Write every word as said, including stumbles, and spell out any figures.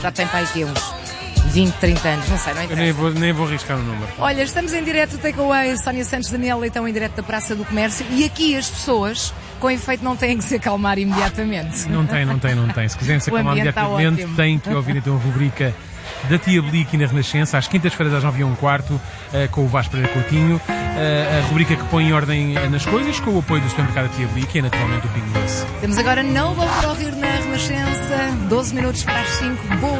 Já tem para aqui uns vinte, trinta anos, não sei, não interessa. Eu nem vou, nem vou arriscar o número. Olha, estamos em direto do Takeaway, Sónia Santos, Daniel Leitão em direto da Praça do Comércio, e aqui as pessoas, com efeito, não têm que se acalmar imediatamente. Não tem, não tem, não tem. Se quiserem se O acalmar ambiente está imediatamente, ótimo. têm que ouvir então a rubrica da Tia Beli aqui na Renascença, às quintas-feiras às nove e um quarto, uh, com o Vasco Pereira Coutinho, uh, a rubrica que põe em ordem uh, nas coisas, com o apoio do supermercado Tia Beli, que é naturalmente o Pingo Doce. Temos agora Não Vou Para o Rio na Renascença, doze minutos para as cinco. Boa